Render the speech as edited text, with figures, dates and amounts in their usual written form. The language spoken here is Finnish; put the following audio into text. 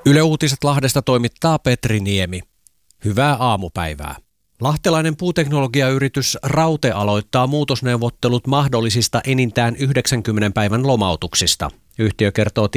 Yle Uutiset Lahdesta toimittaa Petri Niemi. Hyvää aamupäivää. Lahtelainen puuteknologiayritys Raute aloittaa muutosneuvottelut mahdollisista enintään 90 päivän lomautuksista. Yhtiö kertoo